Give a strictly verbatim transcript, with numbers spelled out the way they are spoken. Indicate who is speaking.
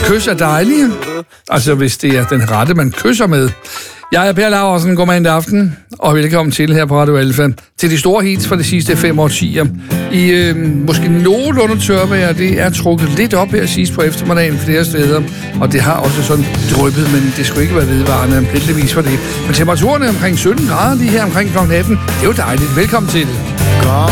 Speaker 1: Kys er dejlige. Altså, hvis det er den rette, man kysser med. Jeg er Per Laursen, god mandag aften, og velkommen til her på Radio Alfa. Til de store hits fra de sidste fem årtier. I øh, måske nogenlunde tørvejr, det er trukket lidt op her sidst på eftermiddagen flere steder. Og det har også sådan dryppet, men det skulle ikke være vedvarende, heldigvis for det. Men temperaturen er omkring sytten grader lige her omkring klokken atten. Det er jo dejligt. Velkommen til.
Speaker 2: God